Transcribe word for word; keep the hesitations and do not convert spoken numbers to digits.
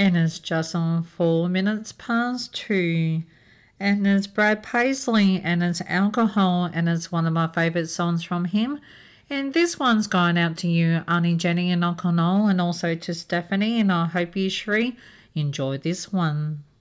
And it's just on four minutes past two. And it's Brad Paisley, and it's Alcohol, and it's one of my favourite songs from him. And this one's going out to you, Auntie Jenny and Uncle Noel, and also to Stephanie, and I hope you, Sheree, enjoy this one.